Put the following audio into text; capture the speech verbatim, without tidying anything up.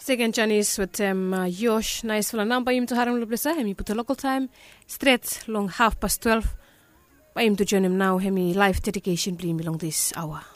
Second Chinese with um, uh, Yosh. Nice for now. By him to Haram Lublesa. Hemi put a local time. Straight long half past twelve. By him to join him now. Hemi live dedication blim along this hour.